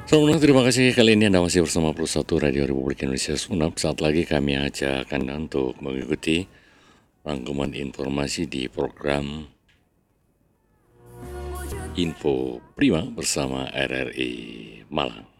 Selamat terima kasih kali ini Anda masih bersama Plus 1 Radio Republik Indonesia Sunap. Saat lagi kami ajak Anda untuk mengikuti rangkuman informasi di program Info Prima bersama RRI Malang.